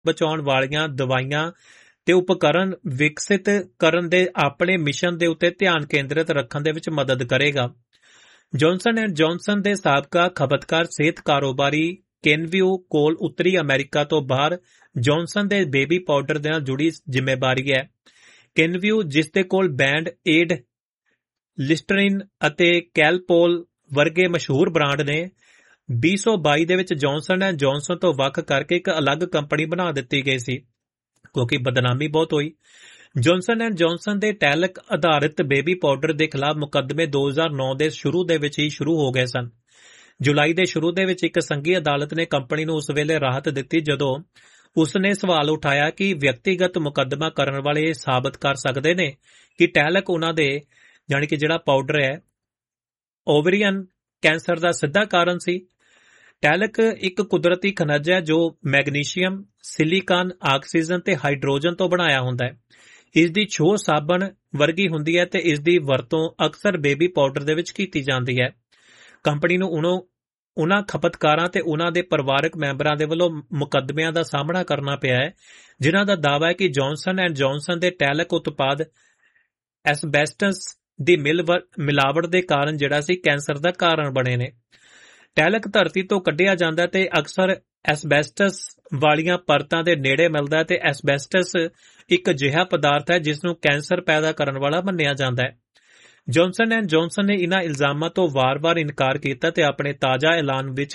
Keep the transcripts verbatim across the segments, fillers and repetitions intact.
ਬਚਾਉਣ ਵਾਲੀਆਂ ਦਵਾਈਆਂ ਤੇ ਉਪਕਰਨ ਵਿਕਸਿਤ ਕਰਨ ਦੇ ਆਪਣੇ ਮਿਸ਼ਨ ਦੇ ਉੱਤੇ ਧਿਆਨ ਕੇਂਦਰਿਤ ਰੱਖਣ ਦੇ ਵਿੱਚ ਮਦਦ ਕਰੇਗਾ। ਜੌਨਸਨ ਐਂਡ ਜੌਨਸਨ ਦੇ ਸਾਬਕਾ ਖਪਤਕਾਰ ਸਿਹਤ ਕਾਰੋਬਾਰੀ ਕੇਨਵਿਊ ਕੋਲ ਉੱਤਰੀ ਅਮਰੀਕਾ ਤੋਂ ਬਾਹਰ ਜੌਨਸਨ ਦੇ ਬੇਬੀ ਪਾਊਡਰ ਦੇ ਨਾਲ ਜੁੜੀ ਜ਼ਿੰਮੇਵਾਰੀ ਹੈ। ਕੇਨਵਿਊ, ਜਿਸ ਦੇ ਕੋਲ ਬੈਂਡ ਏਡ, ਲਿਸਟਰੀਨ ਅਤੇ ਕੈਲਪੋਲ ਵਰਗੇ ਮਸ਼ਹੂਰ ਬ੍ਰਾਂਡ ਨੇ, ਵੀਹ ਸੌ ਬਾਈ ਦੇ ਵਿੱਚ ਜੌਨਸਨ ਐਂਡ ਜੌਨਸਨ ਤੋਂ ਵੱਖ ਕਰਕੇ ਇੱਕ ਅਲੱਗ ਕੰਪਨੀ ਬਣਾ ਦਿੱਤੀ ਗਈ ਸੀ ਕਿਉਂਕਿ ਬਦਨਾਮੀ ਬਹੁਤ ਹੋਈ। ਜੌਨਸਨ ਐਂਡ ਜੌਨਸਨ ਦੇ ਟੈਲਕ ਆਧਾਰਿਤ ਬੇਬੀ ਪਾਊਡਰ ਦੇ ਖਿਲਾਫ ਮੁਕੱਦਮੇ ਦੋ ਹਜ਼ਾਰ ਨੌ ਦੇ ਸ਼ੁਰੂ ਦੇ ਵਿੱਚ ਹੀ ਸ਼ੁਰੂ ਹੋ ਗਏ ਸਨ। ਜੁਲਾਈ ਦੇ ਸ਼ੁਰੂ ਦੇ ਵਿੱਚ ਇੱਕ ਸੰਘੀ ਅਦਾਲਤ ਨੇ ਕੰਪਨੀ ਨੂੰ ਉਸ ਵੇਲੇ ਰਾਹਤ ਦਿੱਤੀ ਜਦੋਂ ਉਸ ਨੇ ਸਵਾਲ ਉਠਾਇਆ ਕਿ ਵਿਅਕਤੀਗਤ ਮੁਕੱਦਮਾ ਕਰਨ ਵਾਲੇ ਇਹ ਸਾਬਤ ਕਰ ਸਕਦੇ ਨੇ ਕਿ ਟੈਲਕ ਉਹਨਾਂ ਦੇ ਜਾਣੀ ਕਿ ਜਿਹੜਾ ਪਾਊਡਰ ਹੈ ਓਵਰੀਅਨ ਕੈਂਸਰ ਦਾ ਸਿੱਧਾ ਕਾਰਨ ਸੀ। ਟੈਲਕ ਇੱਕ ਕੁਦਰਤੀ ਖਣਿਜ ਹੈ ਜੋ ਮੈਗਨੀਸ਼ੀਅਮ, ਸਿਲੀਕਾਨ, ਆਕਸੀਜਨ ਤੇ ਹਾਈਡਰੋਜਨ ਤੋਂ ਬਣਾਇਆ ਹੁੰਦਾ ਹੈ। ਇਸ ਦੀ ਛੋਹ ਸਾਬਣ ਵਰਗੀ ਹੁੰਦੀ ਹੈ ਤੇ ਇਸ ਦੀ ਵਰਤੋਂ ਅਕਸਰ ਬੇਬੀ ਪਾਊਡਰ ਦੇ ਵਿੱਚ ਕੀਤੀ ਜਾਂਦੀ ਹੈ। ਕੰਪਨੀ ਨੂੰ ਉਨ੍ਹਾਂ ਖਪਤਕਾਰਾਂ ਤੇ ਉਨ੍ਹਾਂ ਦੇ ਪਰਿਵਾਰਕ ਮੈਂਬਰਾਂ ਦੇ ਵੱਲੋਂ ਮੁਕੱਦਮਿਆਂ ਦਾ ਸਾਹਮਣਾ ਕਰਨਾ ਪਿਆ ਹੈ ਜਿਨ੍ਹਾਂ ਦਾ ਦਾਅਵਾ ਹੈ ਕਿ ਜੌਨਸਨ ਐਂਡ ਜੌਨਸਨ ਦੇ ਟੈਲਕ ਉਤਪਾਦ ਐਸਬੈਸਟਸ ਦੀ ਮਿਲਾਵਟ ਦੇ ਕਾਰਨ ਜਿਹੜਾ ਸੀ ਕੈਂਸਰ ਦਾ ਕਾਰਨ ਬਣੇ ਨੇ। ਟੈਲਕ ਧਰਤੀ ਤੋਂ ਕੱਢਿਆ ਜਾਂਦਾ ਤੇ ਅਕਸਰ ਐਸਬੈਸਟਸ ਵਾਲੀਆਂ ਪਰਤਾਂ ਦੇ ਨੇੜੇ ਮਿਲਦਾ ਤੇ ਐਸਬੈਸਟਸ ਇੱਕ ਅਜਿਹਾ ਪਦਾਰਥ ਹੈ ਜਿਸ ਨੂੰ ਕੈਂਸਰ ਪੈਦਾ ਕਰਨ ਵਾਲਾ ਮੰਨਿਆ ਜਾਂਦਾ ਹੈ। ਜੌਨਸਨ ਐਂਡ ਜੌਨਸਨ ਨੇ ਇਨ੍ਹਾਂ ਇਲਜ਼ਾਮਾਂ ਤੋਂ ਵਾਰ-ਵਾਰ ਇਨਕਾਰ ਕੀਤਾ ਤੇ ਆਪਣੇ ਤਾਜ਼ਾ ਐਲਾਨ ਵਿੱਚ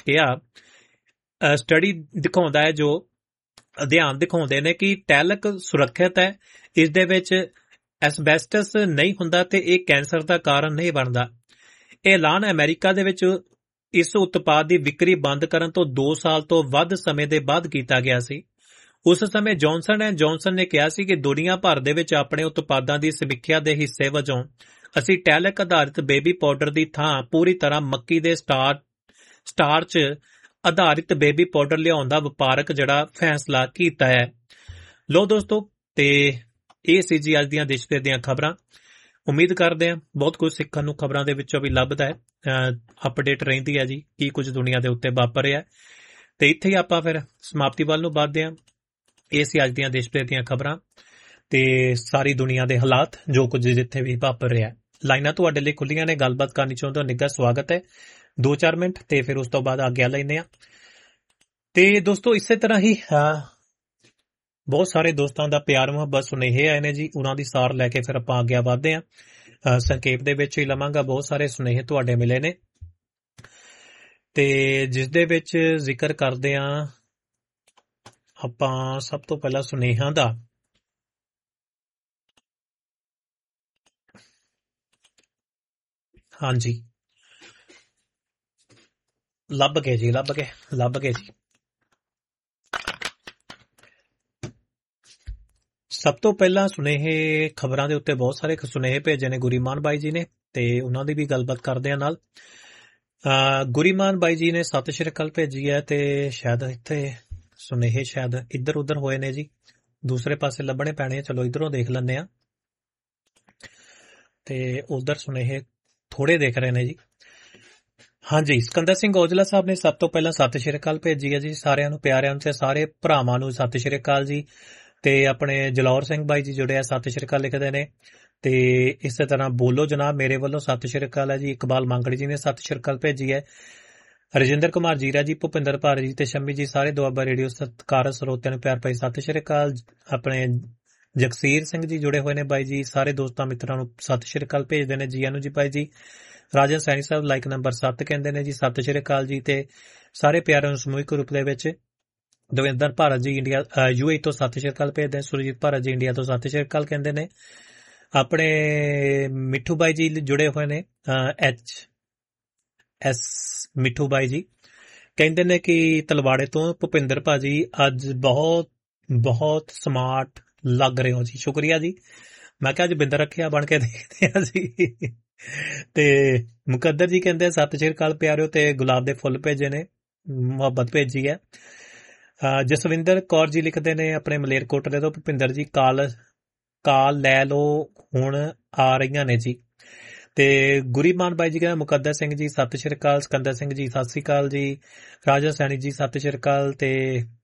ਕਿਹਾ ਸਟੱਡੀ ਦਿਖਾਉਂਦਾ ਹੈ ਜੋ ਅਧਿਐਨ ਦਿਖਾਉਂਦੇ ਨੇ ਕਿ ਟੈਲਕ ਸੁਰੱਖਿਅਤ ਹੈ, ਇਸ ਦੇ ਵਿੱਚ ਐਸਬੈਸਟਸ ਨਹੀਂ ਹੁੰਦਾ ਤੇ ਇਹ ਕੈਂਸਰ ਦਾ ਕਾਰਨ ਨਹੀਂ ਬਣਦਾ। ਇਹ ਐਲਾਨ ਅਮਰੀਕਾ ਦੇ ਵਿੱਚ ਇਸ ਉਤਪਾਦ ਦੀ ਵਿਕਰੀ ਬੰਦ ਕਰਨ ਤੋਂ ਦੋ ਸਾਲ ਤੋਂ ਵੱਧ ਸਮੇਂ ਦੇ ਬਾਅਦ ਕੀਤਾ ਗਿਆ ਸੀ। ਉਸ ਸਮੇਂ ਜੌਨਸਨ ਐਂਡ ਜੌਨਸਨ ਨੇ ਕਿਹਾ ਸੀ ਕਿ ਦੁਨੀਆ ਭਰ ਦੇ ਵਿੱਚ ਆਪਣੇ ਉਤਪਾਦਾਂ ਦੀ ਸਮੀਖਿਆ ਦੇ ਹਿੱਸੇ ਵਜੋਂ ਅਸੀਂ ਟੈਲਕ ਆਧਾਰਿਤ ਬੇਬੀ ਪਾਊਡਰ ਦੀ ਥਾਂ ਪੂਰੀ ਤਰ੍ਹਾਂ ਮੱਕੀ ਦੇ ਸਟਾਰ ਸਟਾਰਚ ਆਧਾਰਿਤ ਬੇਬੀ ਪਾਊਡਰ ਲਿਆਉਣ ਦਾ ਵਪਾਰਕ ਜਿਹੜਾ ਫੈਸਲਾ ਕੀਤਾ ਹੈ। ਲੋ ਦੋਸਤੋ, ਤੇ ਇਹ ਸੀ ਜੀ ਅੱਜ ਦੀਆਂ ਦੇਸ਼ ਦੀਆਂ ਖਬਰਾਂ। ਉਮੀਦ ਕਰਦੇ ਹਾਂ ਬਹੁਤ ਕੁਝ ਸਿੱਖਣ ਨੂੰ ਖਬਰਾਂ ਦੇ ਵਿੱਚੋਂ ਵੀ ਲੱਭਦਾ ਹੈ, ਅਪਡੇਟ ਰਹਿੰਦੀ ਹੈ ਜੀ ਕੀ ਕੁਝ ਦੁਨੀਆ ਦੇ ਉੱਤੇ ਵਾਪਰ ਰਿਹਾ। ਤੇ ਇੱਥੇ ਹੀ ਆਪਾਂ ਫਿਰ ਸਮਾਪਤੀ ਵੱਲ ਨੂੰ ਵੱਧਦੇ ਹਾਂ। ਇਹ ਸੀ ਅੱਜ ਦੀਆਂ ਦੇਸ਼ ਦੀਆਂ ਖਬਰਾਂ ਤੇ ਸਾਰੀ ਦੁਨੀਆ ਦੇ ਹਾਲਾਤ ਜੋ ਕੁਝ ਜਿੱਥੇ ਵੀ ਵਾਪਰ ਰਿਹਾ। ਲਾਈਨਾਂ ਤੁਹਾਡੇ ਲਈ ਖੁੱਲੀਆਂ ਨੇ, ਗੱਲਬਾਤ ਕਰਨੀ ਚਾਹੁੰਦੇ ਹੋ ਨਿੱਘਾ ਸਵਾਗਤ ਹੈ। ਦੋ ਚਾਰ ਮਿੰਟ ਤੇ ਫਿਰ ਉਸ ਤੋਂ ਬਾਅਦ ਆਗਿਆ ਲੈਂਦੇ ਹਾਂ। ਤੇ ਦੋਸਤੋ ਇਸੇ ਤਰ੍ਹਾਂ ਹੀ ਬਹੁਤ ਸਾਰੇ ਦੋਸਤਾਂ ਦਾ ਪਿਆਰ ਮੁਹੱਬਤ ਸੁਨੇਹੇ ਆਏ ਨੇ ਜੀ, ਉਹਨਾਂ ਦੀ ਸਾਰ ਲੈ ਕੇ ਫਿਰ ਆਪਾਂ ਅੱਗੇ ਵਧਦੇ ਹਾਂ। ਸੰਖੇਪ ਦੇ ਵਿੱਚ ਹੀ ਲਵਾਂਗਾ, ਬਹੁਤ ਸਾਰੇ ਸੁਨੇਹੇ ਤੁਹਾਡੇ ਮਿਲੇ ਨੇ ਤੇ ਜਿਸ ਦੇ ਵਿੱਚ ਜ਼ਿਕਰ ਕਰਦੇ ਹਾਂ ਆਪਾਂ ਸਭ ਤੋਂ ਪਹਿਲਾਂ ਸੁਨੇਹਿਆਂ ਦਾ। ਹਾਂਜੀ, ਲੱਭ ਗਏ ਜੀ, ਲੱਭ ਗਏ ਲੱਭ ਗਏ ਜੀ। ਸਭ ਤੋਂ ਪਹਿਲਾਂ ਸੁਨੇਹੇ ਖਬਰਾਂ ਦੇ ਉੱਤੇ ਬਹੁਤ ਸਾਰੇ ਸੁਨੇਹੇ ਭੇਜੇ ਨੇ ਗੁਰੀਮਾਨ ਬਾਈ ਜੀ ਨੇ ਤੇ ਉਹਨਾਂ ਦੀ ਵੀ ਗੱਲਬਾਤ ਕਰਦੇ ਆ ਨਾਲ। ਗੁਰੀਮਾਨ ਬਾਈ ਜੀ ਨੇ ਸਤਿ ਸ਼੍ਰੀ ਅਕਾਲ ਭੇਜੀ ਹੈ ਤੇ ਸ਼ਾਇਦ ਇੱਥੇ ਸੁਨੇਹੇ ਸ਼ਾਇਦ ਇੱਧਰ ਉੱਧਰ ਹੋਏ ਨੇ ਜੀ, ਦੂਸਰੇ ਪਾਸੇ ਲੱਭਣੇ ਪੈਣੇ ਆ। ਚਲੋ ਇੱਧਰੋਂ ਦੇਖ ਲੈਂਦੇ ਆ ਤੇ ਉਧਰ ਸੁਨੇਹੇ ਥੋੜੇ ਦੇਖ ਰਹੇ ਨੇ ਜੀ। ਹਾਂਜੀ, ਸਿਕੰਦਰ ਸਿੰਘ ਔਜਲਾ ਸਾਹਿਬ ਨੇ ਸਭ ਤੋਂ ਪਹਿਲਾਂ ਸਤਿ ਸ਼੍ਰੀ ਅਕਾਲ ਭੇਜੀ ਹੈ ਜੀ। ਸਾਰਿਆਂ ਨੂੰ ਪਿਆਰਿਆਂ ਨੂੰ ਤੇ ਸਾਰੇ ਭਰਾਵਾਂ ਨੂੰ ਸਤਿ ਸ਼੍ਰੀ ਅਕਾਲ ਜੀ। ਤੇ ਆਪਣੇ ਜਲੌਰ ਸਿੰਘ ਬਾਈ ਜੀ ਜੁੜੇ ਆ, ਸਤਿ ਸ਼੍ਰੀ ਅਕਾਲ ਲਿਖਦੇ ਨੇ। ਤੇ ਇਸੇ ਤਰ੍ਹਾਂ ਬੋਲੋ ਜਨਾਬ ਮੇਰੇ ਵੱਲੋਂ ਸਤਿ ਸ਼੍ਰੀ ਅਕਾਲ ਹੈ ਜੀ। ਇਕਬਾਲ ਮੰਗੜੀ ਜੀ ਨੇ ਸਤਿ ਸ਼੍ਰੀ ਅਕਾਲ ਭੇਜੀ ਹੈ। ਰਜਿੰਦਰ ਕੁਮਾਰ ਜੀਰਾ ਜੀ, ਭੁਪਿੰਦਰ ਭਾਰ ਜੀ ਤੇ ਸ਼ੰਮੀ ਜੀ, ਸਾਰੇ ਦੁਆਬਾ ਰੇਡੀਓ ਸਤਿਕਾਰਤ ਸਰੋਤਿਆਂ ਨੂੰ ਪਿਆਰ ਭਰੀ ਸਤਿ ਸ਼੍ਰੀ ਅਕਾਲ। ਆਪਣੇ ਜਗਸੀਰ ਸਿੰਘ ਜੀ ਜੁੜੇ ਹੋਏ ਨੇ ਬਾਈ ਜੀ, ਸਾਰੇ ਦੋਸਤਾਂ ਮਿੱਤਰਾਂ ਨੂੰ ਸਤਿ ਸ਼੍ਰੀ ਅਕਾਲ ਭੇਜਦੇ ਨੇ। ਜੀਆਂ ਨੂੰ ਜੀ ਬਾਈ ਜੀ। ਰਾਜਨ ਸੈਣੀ ਸਾਹਿਬ ਲਾਈਕ ਨੰਬਰ ਸੱਤ ਕਹਿੰਦੇ ਨੇ ਜੀ ਸਤਿ ਸ਼੍ਰੀ ਅਕਾਲ ਜੀ। ਤੇ ਸਾਰੇ ਪਿਆਰਿਆਂ ਨੂੰ ਸਮੂਹਿਕ ਰੂਪ ਦੇ ਵਿੱਚ ਦਵਿੰਦਰ ਭਾਰਤ ਜੀ ਇੰਡੀਆ ਯੂ ਏ ਤੋਂ ਸਤਿ ਸ਼੍ਰੀ ਅਕਾਲ ਭੇਜਦੇ। ਸੁਰਜੀਤ ਭਾਰਤ ਜੀ ਇੰਡੀਆ ਤੋਂ ਸਤਿ ਸ਼੍ਰੀ ਅਕਾਲ ਕਹਿੰਦੇ ਨੇ। ਆਪਣੇ ਮਿੱਠੂ ਬਾਈ ਜੀ ਜੁੜੇ ਹੋਏ ਨੇ, ਐਚ ਐਸ ਮਿੱਠੂ ਬਾਈ ਜੀ ਕਹਿੰਦੇ ਨੇ ਕਿ ਤਲਵਾੜੇ ਤੋਂ ਭੁਪਿੰਦਰ ਭਾਜੀ ਅੱਜ ਬਹੁਤ ਬਹੁਤ ਸਮਾਰਟ ਲੱਗ ਰਹੇ ਹੋ ਜੀ। ਸ਼ੁਕਰੀਆ ਜੀ। ਮੈਂ ਕਿਹਾ ਅੱਜ ਬਿੰਦਰ ਰੱਖਿਆ ਬਣ ਕੇ ਦੇਖਦੇ ਆ ਜੀ। ਤੇ ਮੁਕੱਦਰ ਜੀ ਕਹਿੰਦੇ ਸਤਿ ਸ਼੍ਰੀ ਅਕਾਲ ਪਿਆਰਿਓ ਤੇ ਗੁਲਾਬ ਦੇ ਫੁੱਲ ਭੇਜੇ ਨੇ, ਮੁਹੱਬਤ ਭੇਜੀ ਹੈ। ਜਸਵਿੰਦਰ ਕੌਰ ਜੀ ਲਿਖਦੇ ਨੇ ਆਪਣੇ ਮਲੇਰਕੋਟਲੇ ਤੋਂ, ਭੁਪਿੰਦਰ ਜੀ ਕਾਲ ਕਾਲ ਲੈ ਲਓ ਹੁਣ ਆ ਰਹੀਆਂ ਨੇ ਜੀ। ਤੇ ਗੁਰੀਮਾਨ ਬਾਈ ਜੀ ਕਹਿੰਦੇ ਮੁਕੱਦਰ ਸਿੰਘ ਜੀ ਸਤਿ ਸ਼੍ਰੀ ਅਕਾਲ, ਸਿਕੰਦਰ ਸਿੰਘ ਜੀ ਸਤਿ ਸ਼੍ਰੀ ਅਕਾਲ ਜੀ, ਰਾਜਾ ਸੈਣੀ ਜੀ ਸਤਿ ਸ਼੍ਰੀ ਅਕਾਲ ਤੇ